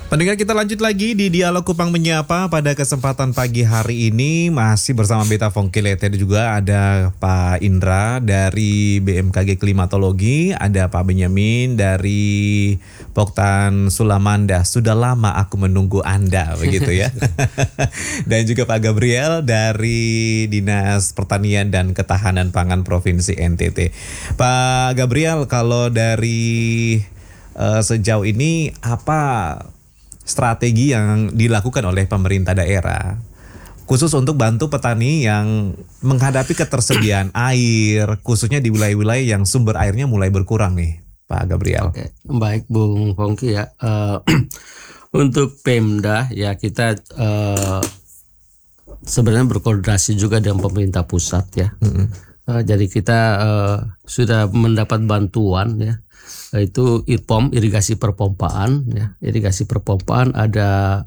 Pendengar, kita lanjut lagi di Dialog Kupang Menyapa. Pada kesempatan pagi hari ini masih bersama Beta Fongkilete, juga ada Pak Indra dari BMKG Klimatologi, ada Pak Benyamin dari Poktan Sulamanda. Sudah lama aku menunggu Anda, begitu ya. Dan juga Pak Gabriel dari Dinas Pertanian dan Ketahanan Pangan Provinsi NTT. Pak Gabriel, kalau dari sejauh ini apa strategi yang dilakukan oleh pemerintah daerah khusus untuk bantu petani yang menghadapi ketersediaan air, khususnya di wilayah-wilayah yang sumber airnya mulai berkurang nih, Pak Gabriel? Oke, baik Bung Pongki ya. Untuk Pemda ya kita sebenarnya berkoordinasi juga dengan pemerintah pusat ya. Jadi kita sudah mendapat bantuan ya. Itu IRPOM, irigasi perpompaan ya. Irigasi perpompaan ada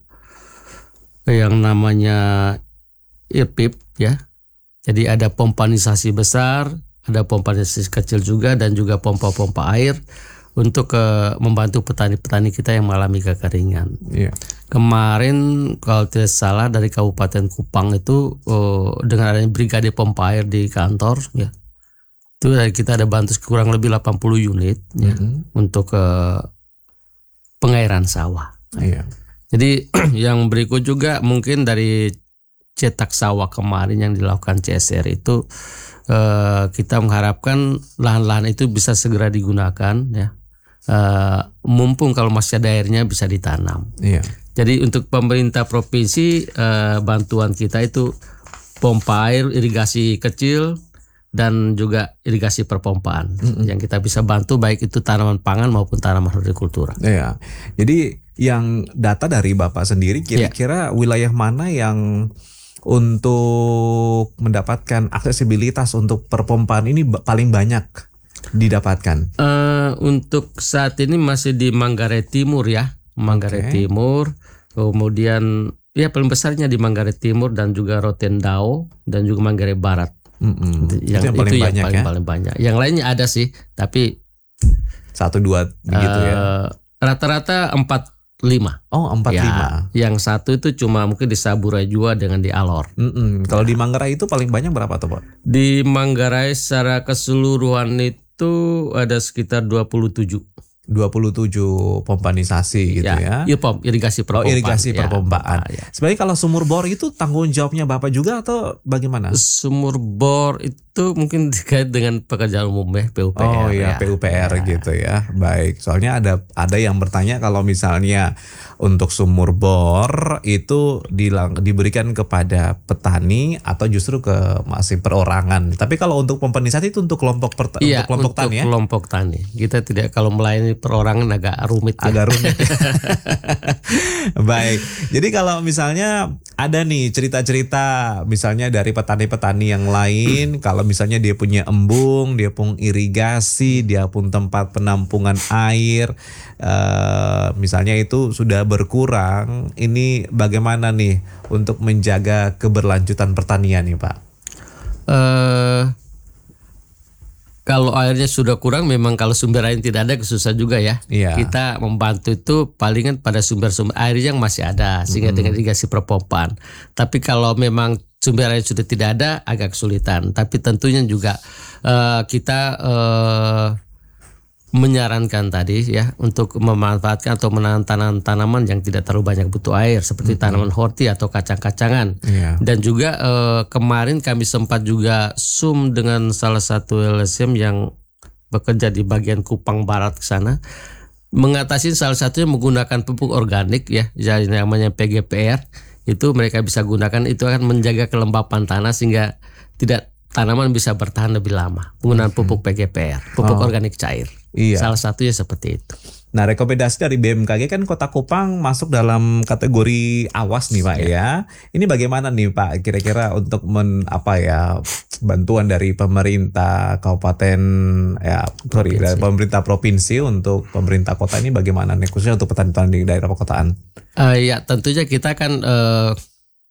yang namanya IRPIP ya. Jadi ada pompanisasi besar, ada pompanisasi kecil juga, dan juga pompa-pompa air untuk membantu petani-petani kita yang mengalami kekeringan. Yeah. Kemarin kalau tidak salah dari Kabupaten Kupang itu dengan adanya brigade pompa air di kantor ya. Itu kita ada bantu kurang lebih 80 unit ya, untuk pengairan sawah. Iya. Jadi yang berikut juga mungkin dari cetak sawah kemarin yang dilakukan CSR itu kita mengharapkan lahan-lahan itu bisa segera digunakan ya. Mumpung kalau masih ada airnya bisa ditanam. Iya. Jadi untuk pemerintah provinsi bantuan kita itu pompa air, irigasi kecil, dan juga irigasi perpompaan yang kita bisa bantu baik itu tanaman pangan maupun tanaman hortikultura. Iya. Jadi yang data dari Bapak sendiri kira-kira wilayah mana yang untuk mendapatkan aksesibilitas untuk perpompaan ini paling banyak didapatkan? Untuk saat ini masih di Manggarai Timur ya, Manggarai Timur, kemudian ya paling besarnya di Manggarai Timur dan juga Rotendao dan juga Manggarai Barat. Yang paling banyak ya? Paling banyak. Yang lainnya ada sih, tapi 1-2 begitu ya. Rata-rata 4-5. Oh, 4-5. Ya, yang satu itu cuma mungkin di Saburai Jua dengan di Alor. Kalau di Manggarai itu paling banyak berapa tuh, Pak? Di Manggarai secara keseluruhan itu ada sekitar 27 pompanisasi gitu ya. Irigasi perpompaan. Irigasi perpompaan. Ya. Sebenarnya kalau sumur bor itu tanggung jawabnya Bapak juga atau bagaimana? Sumur bor itu mungkin terkait dengan pekerjaan umum ya, PUPR. Oh ya, PUPR gitu ya. Baik, soalnya ada yang bertanya kalau misalnya untuk sumur bor itu diberikan kepada petani atau justru ke masih perorangan. Tapi kalau untuk pompanisasi itu untuk kelompok tani ya? Untuk kelompok tani. Kita tidak, kalau melayani perorangan agak rumit ya. Agak rumit. Baik. Jadi kalau misalnya ada nih cerita-cerita misalnya dari petani-petani yang lain, kalau misalnya dia punya embung, dia punya irigasi, dia pun tempat penampungan air, misalnya itu sudah berkurang, ini bagaimana nih untuk menjaga keberlanjutan pertanian nih, Pak? Kalau airnya sudah kurang, memang kalau sumber air tidak ada susah juga ya. Iya. Kita membantu itu palingan pada sumber-sumber air yang masih ada, sehingga dengan irigasi perpompaan. Tapi kalau memang sumber air sudah tidak ada, agak kesulitan. Tapi tentunya juga kita menyarankan tadi ya untuk memanfaatkan atau menanam tanaman yang tidak terlalu banyak butuh air seperti tanaman horti atau kacang-kacangan. Dan juga kemarin kami sempat juga Zoom dengan salah satu LSM yang bekerja di bagian Kupang Barat ke sana, mengatasi salah satunya menggunakan pupuk organik ya, jadi namanya PGPR. Itu mereka bisa gunakan, itu akan menjaga kelembapan tanah sehingga tanaman bisa bertahan lebih lama. Penggunaan pupuk PGPR, pupuk organik cair. Iya. Salah satunya seperti itu. Nah, rekomendasi dari BMKG kan Kota Kupang masuk dalam kategori awas nih, Pak ya. Ini bagaimana nih, Pak? Kira-kira untuk bantuan dari pemerintah kabupaten dari pemerintah provinsi untuk pemerintah kota ini bagaimana nih, khususnya untuk petani-petani di daerah perkotaan? Ya, tentunya kita kan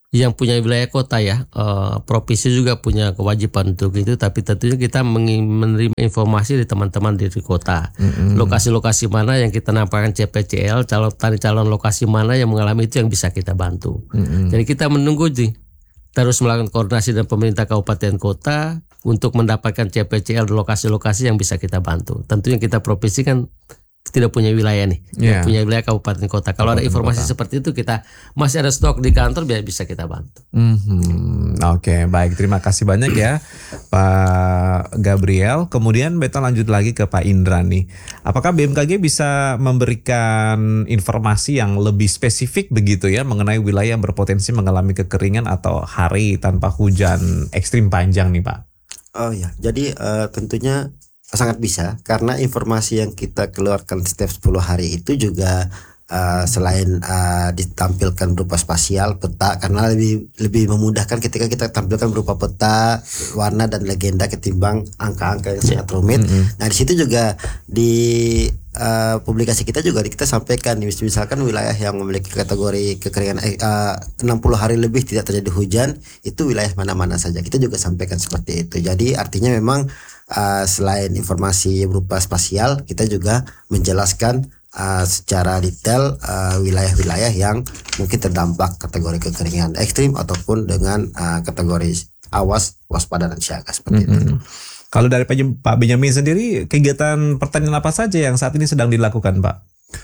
yang punya wilayah kota ya, provinsi juga punya kewajiban untuk itu, tapi tentunya kita menerima informasi dari teman-teman dari kota. Lokasi-lokasi mana yang kita nampakkan CPCL, calon lokasi mana yang mengalami itu yang bisa kita bantu. Jadi kita menunggu terus melakukan koordinasi dengan pemerintah kabupaten kota untuk mendapatkan CPCL di lokasi-lokasi yang bisa kita bantu. Tentunya kita provinsi kan tidak punya wilayah nih, punya wilayah kabupaten kota. Kalau ada informasi seperti itu, kita masih ada stok di kantor, biar bisa kita bantu. Oke, baik, terima kasih banyak ya Pak Gabriel. Kemudian beta lanjut lagi ke Pak Indra nih. Apakah BMKG bisa memberikan informasi yang lebih spesifik begitu ya mengenai wilayah yang berpotensi mengalami kekeringan atau hari tanpa hujan ekstrim panjang nih Pak? Oh ya, jadi tentunya sangat bisa, karena informasi yang kita keluarkan setiap 10 hari itu juga selain ditampilkan berupa spasial peta, karena lebih memudahkan ketika kita tampilkan berupa peta, warna dan legenda ketimbang angka-angka yang sangat rumit. Nah di situ juga di publikasi kita juga kita sampaikan, misalkan wilayah yang memiliki kategori kekeringan 60 hari lebih tidak terjadi hujan, itu wilayah mana-mana saja, kita juga sampaikan seperti itu. Jadi artinya memang selain informasi berupa spasial, kita juga menjelaskan secara detail wilayah-wilayah yang mungkin terdampak kategori kekeringan ekstrim ataupun dengan kategori awas, waspada dan siaga seperti itu. Kalau dari Pak Benyamin sendiri, kegiatan pertanian apa saja yang saat ini sedang dilakukan Pak?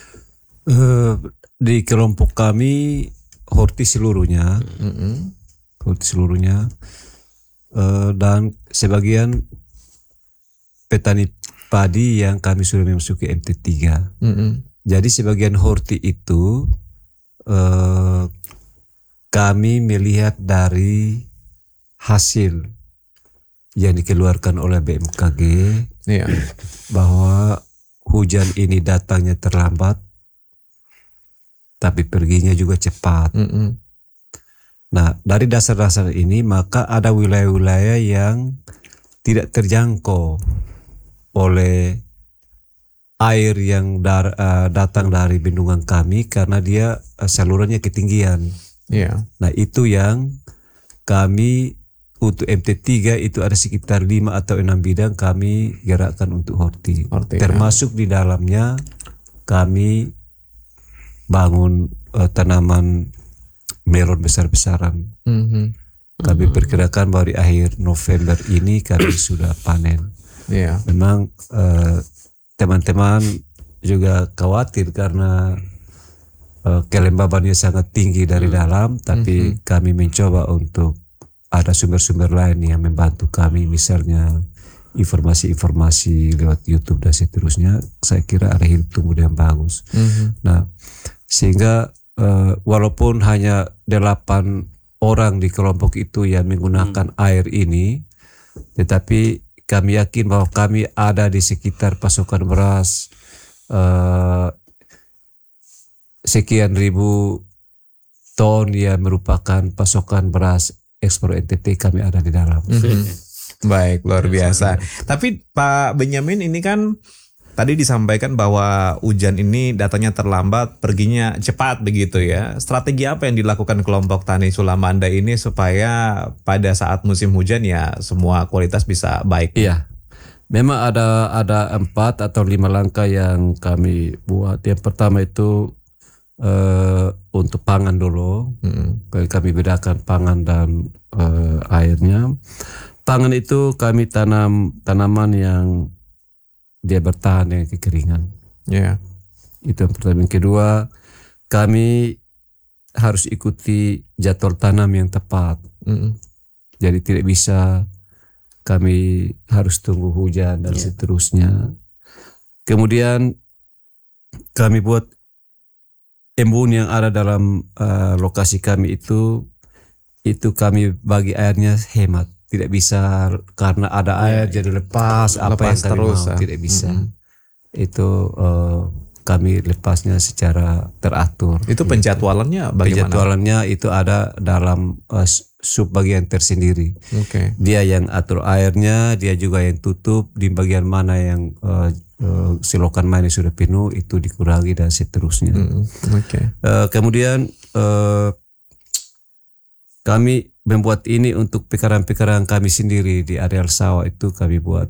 Di kelompok kami horti seluruhnya, dan sebagian petani padi yang kami sudah memasuki MT3. Jadi sebagian horti itu kami melihat dari hasil yang dikeluarkan oleh BMKG bahwa hujan ini datangnya terlambat tapi perginya juga cepat. Nah, dari dasar-dasar ini maka ada wilayah-wilayah yang tidak terjangkau oleh air yang datang dari bendungan kami karena dia salurannya ketinggian. Nah, itu yang kami untuk MT3 itu ada sekitar 5 atau 6 bidang kami gerakkan untuk horti. Termasuk di dalamnya kami bangun tanaman melon besar-besaran. Kami perkirakan bahwa di akhir November ini kami sudah panen. Memang teman-teman juga khawatir karena kelembabannya sangat tinggi dari dalam, tapi kami mencoba untuk ada sumber-sumber lain yang membantu kami, misalnya informasi-informasi lewat YouTube dan seterusnya. Saya kira ada hidup tumbuh yang bagus. Nah, sehingga walaupun hanya 8 orang di kelompok itu yang menggunakan air ini, tetapi kami yakin bahwa kami ada di sekitar pasokan beras sekian ribu ton yang merupakan pasokan beras ekspor NTT, kami ada di dalam. Baik, luar biasa. Tapi Pak Benyamin, ini kan tadi disampaikan bahwa hujan ini datanya terlambat, perginya cepat begitu ya. Strategi apa yang dilakukan kelompok tani Sulamanda ini supaya pada saat musim hujan ya semua kualitas bisa baik? Iya, memang ada 4 atau 5 langkah yang kami buat. Yang pertama itu untuk pangan dulu. Kami bedakan pangan dan airnya. Pangan itu kami tanam tanaman yang dia bertahan dengan kekeringan. Itu yang pertama. Yang kedua, kami harus ikuti jadwal tanam yang tepat. Jadi tidak bisa kami harus tunggu hujan dan seterusnya. Kemudian kami buat embun yang ada dalam lokasi kami itu kami bagi airnya hemat. Tidak bisa karena ada air jadi lepas apa yang kami terus, mau. Tidak bisa. Itu kami lepasnya secara teratur. Itu penjadwalannya bagaimana? Penjadwalannya itu ada dalam sub bagian tersendiri. Dia yang atur airnya, dia juga yang tutup di bagian mana yang selokan mana sudah penuh itu dikurangi dan seterusnya. Kemudian kami membuat ini untuk pekarangan-pekarangan kami sendiri di areal sawah itu kami buat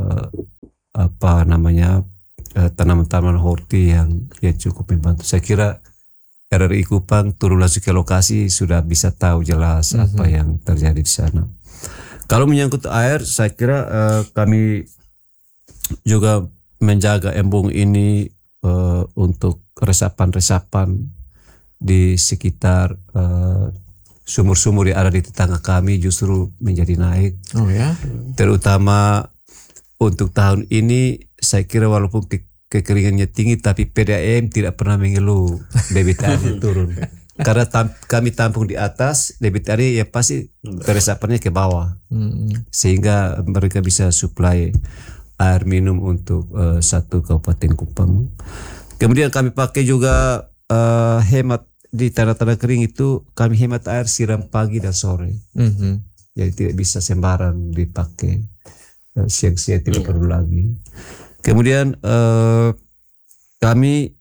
tanaman-tanaman horti yang cukup membantu. Saya kira RRI Kupang turun langsung ke lokasi sudah bisa tahu jelas apa yang terjadi di sana. Kalau menyangkut air, saya kira kami juga menjaga embung ini untuk resapan-resapan di sekitar sumur-sumur yang ada di tetangga kami justru menjadi naik. Oh ya. Terutama untuk tahun ini saya kira walaupun kekeringannya tinggi tapi PDAM tidak pernah mengeluh debit airnya turun. Karena kami tampung di atas, debit airnya ya pasti resapannya ke bawah. Sehingga mereka bisa suplai air minum untuk satu Kabupaten Kupang. Kemudian kami pakai juga hemat di tanah-tanah kering itu, kami hemat air siram pagi dan sore. Jadi tidak bisa sembarang dipakai. Siang-siang tidak perlu lagi. Kemudian kami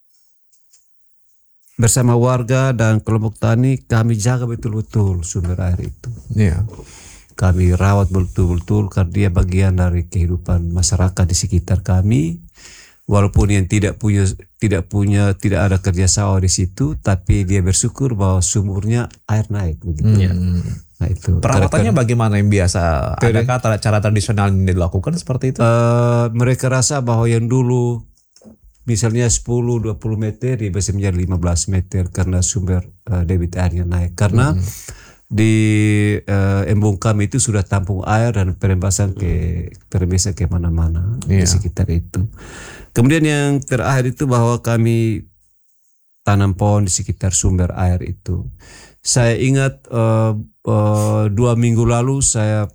bersama warga dan kelompok tani kami jaga betul-betul sumber air itu. Iya. Kami rawat betul-betul karena dia bagian dari kehidupan masyarakat di sekitar kami. Walaupun yang tidak ada kerja sawah di situ, tapi dia bersyukur bahwa sumurnya air naik begitu. Nah itu. Perawatannya bagaimana yang biasa? Adakah cara tradisional yang dilakukan seperti itu? Mereka rasa bahwa yang dulu misalnya 10-20 meter dia bisa menjadi 15 meter karena sumber debit airnya naik. Karena di embung kami itu sudah tampung air dan perembasan ke mana-mana di sekitar itu. Kemudian yang terakhir itu bahwa kami tanam pohon di sekitar sumber air itu. Saya ingat 2 minggu lalu saya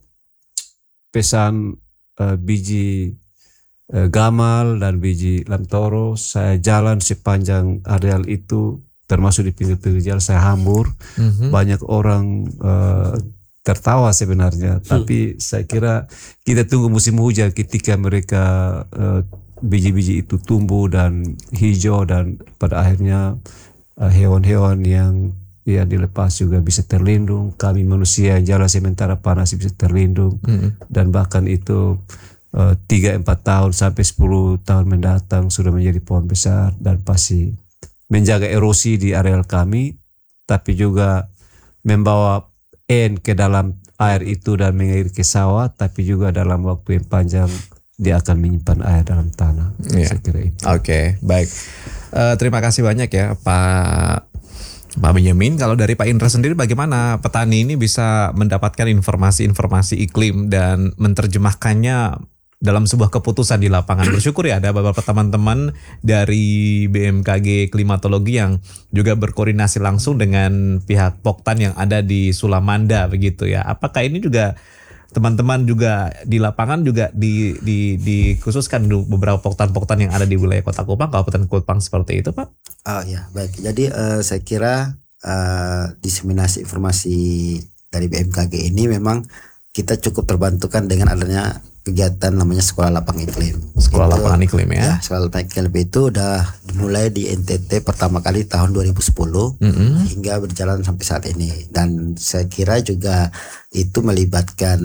pesan biji gamal dan biji lamtoro. Saya jalan sepanjang areal itu, termasuk di pinggir-pinggir jalan saya hambur. Banyak orang tertawa sebenarnya, tapi saya kira kita tunggu musim hujan ketika mereka biji-biji itu tumbuh dan hijau dan pada akhirnya hewan-hewan yang dilepas juga bisa terlindung. Kami manusia yang jalan sementara panas bisa terlindung dan bahkan itu 3-4 tahun sampai 10 tahun mendatang sudah menjadi pohon besar dan pasti menjaga erosi di areal kami, tapi juga membawa ke dalam air itu dan mengalir ke sawah, tapi juga dalam waktu yang panjang dia akan menyimpan air dalam tanah. Saya kira itu. Oke, baik. Terima kasih banyak ya Pak Benyamin. Kalau dari Pak Indra sendiri bagaimana petani ini bisa mendapatkan informasi-informasi iklim dan menerjemahkannya dalam sebuah keputusan di lapangan? Bersyukur ya ada beberapa teman-teman dari BMKG Klimatologi yang juga berkoordinasi langsung dengan pihak Poktan yang ada di Sulamanda begitu ya. Apakah ini juga teman-teman juga di lapangan juga dikhususkan beberapa poktan-poktan yang ada di wilayah Kota Kupang, Kabupaten Kupang seperti itu, Pak? Oh ya, baik. Jadi saya kira diseminasi informasi dari BMKG ini memang kita cukup terbantukan dengan adanya kegiatan namanya Sekolah Lapang Iklim. Sekolah Lapangan Iklim ya? Ya, Sekolah Lapangan Iklim itu udah dimulai di NTT pertama kali tahun 2010 hingga berjalan sampai saat ini. Dan saya kira juga itu melibatkan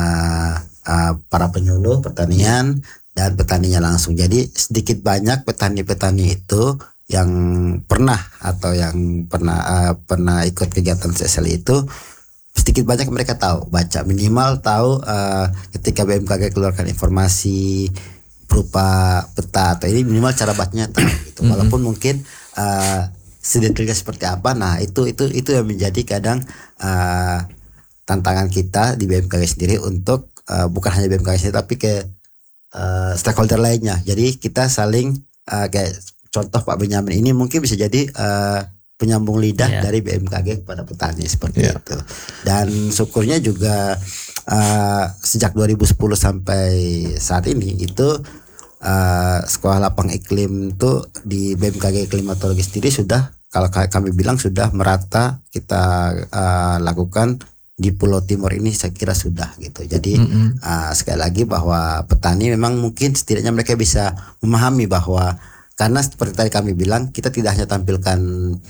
para penyuluh pertanian dan petaninya langsung. Jadi sedikit banyak petani-petani itu yang pernah atau yang pernah ikut kegiatan CSL itu sedikit banyak mereka tahu, baca minimal tahu ketika BMKG keluarkan informasi berupa peta atau ini minimal cara bacanya tahu gitu. Walaupun mungkin sedetailnya seperti apa, nah itu yang menjadi kadang tantangan kita di BMKG sendiri untuk bukan hanya BMKG sendiri tapi ke stakeholder lainnya. Jadi kita saling kayak contoh Pak Benyamin ini mungkin bisa jadi penyambung lidah dari BMKG kepada petani seperti itu. Dan syukurnya juga sejak 2010 sampai saat ini itu Sekolah Lapang Iklim itu di BMKG Klimatologi sendiri sudah, kalau kami bilang sudah merata kita lakukan di Pulau Timur ini, saya kira sudah gitu. Jadi sekali lagi bahwa petani memang mungkin setidaknya mereka bisa memahami bahwa karena seperti tadi kami bilang kita tidak hanya tampilkan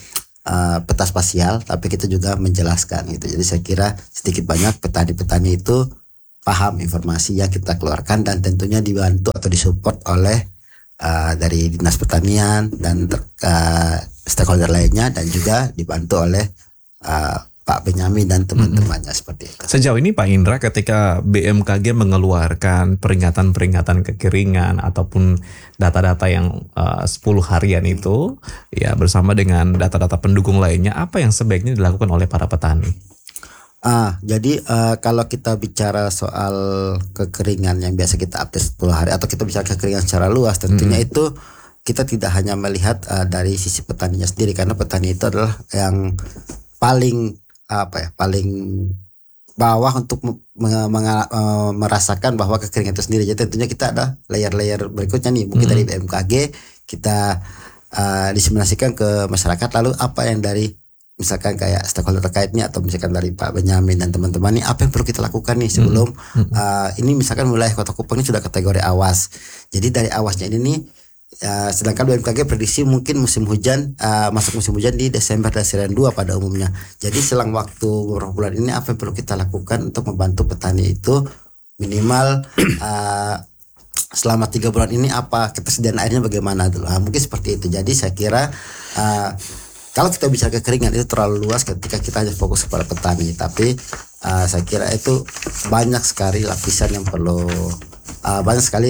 peta spasial, tapi kita juga menjelaskan gitu. Jadi saya kira sedikit banyak petani-petani itu paham informasi yang kita keluarkan dan tentunya dibantu atau disupport oleh dari Dinas Pertanian dan stakeholder lainnya, dan juga dibantu oleh Pak Benyamin dan teman-temannya seperti itu. Sejauh ini Pak Indra, ketika BMKG mengeluarkan peringatan-peringatan kekeringan ataupun data-data yang 10 harian itu, ya bersama dengan data-data pendukung lainnya, apa yang sebaiknya dilakukan oleh para petani? Jadi kalau kita bicara soal kekeringan yang biasa kita update 10 hari, atau kita bicara kekeringan secara luas, tentunya itu kita tidak hanya melihat dari sisi petaninya sendiri, karena petani itu adalah yang paling paling bawah untuk merasakan bahwa kekeringan itu sendiri. Jadi tentunya kita ada layer-layer berikutnya nih, mungkin dari BMKG kita diseminasikan ke masyarakat, lalu apa yang dari misalkan kayak stakeholder terkaitnya, atau misalkan dari Pak Benyamin dan teman-teman nih, apa yang perlu kita lakukan nih sebelum ini misalkan wilayah Kota Kupang ini sudah kategori awas. Jadi dari awasnya ini nih, sedangkan BMKG prediksi mungkin musim hujan masuk musim hujan di Desember dan Triwulan 2 pada umumnya. Jadi selang waktu beberapa bulan ini apa yang perlu kita lakukan untuk membantu petani itu minimal selama 3 bulan ini, apa ketersediaan airnya bagaimana dulu. Mungkin seperti itu. Jadi saya kira kalau kita bicara kekeringan itu terlalu luas ketika kita hanya fokus kepada petani, tapi saya kira itu banyak sekali lapisan yang perlu banyak sekali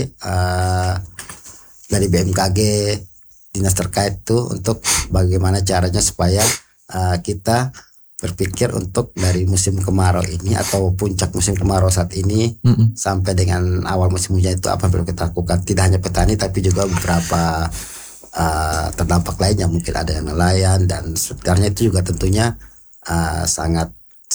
dari BMKG, dinas terkait itu, untuk bagaimana caranya supaya kita berpikir untuk dari musim kemarau ini atau puncak musim kemarau saat ini sampai dengan awal musim hujan itu apa yang perlu kita lakukan. Tidak hanya petani tapi juga beberapa terdampak lainnya, mungkin ada yang nelayan dan sekitarnya, itu juga tentunya sangat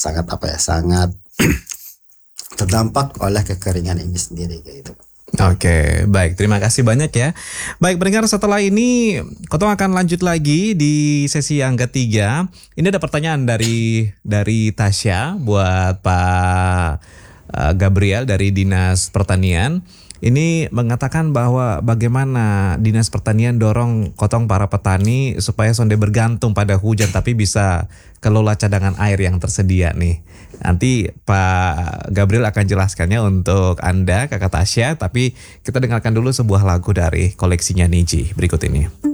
terdampak oleh kekeringan ini sendiri kayak gitu. Oke, baik. Terima kasih banyak ya. Baik, pendengar, setelah ini Kotong akan lanjut lagi di sesi yang ketiga. Ini ada pertanyaan dari Tasya buat Pak Gabriel dari Dinas Pertanian. Ini mengatakan bahwa bagaimana Dinas Pertanian dorong Kotong para petani supaya sonde bergantung pada hujan tapi bisa kelola cadangan air yang tersedia nih. Nanti Pak Gabriel akan jelaskannya untuk Anda, Kakak Tasya, tapi kita dengarkan dulu sebuah lagu dari koleksinya Niji berikut ini.